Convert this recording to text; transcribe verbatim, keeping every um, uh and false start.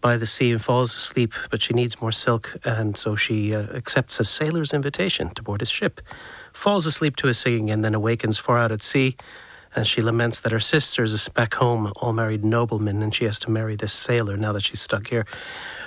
by the sea and falls asleep, but she needs more silk, and so she uh, accepts a sailor's invitation to board his ship. Falls asleep to his singing and then awakens far out at sea, and she laments that her sisters back home all married noblemen and she has to marry this sailor now that she's stuck here.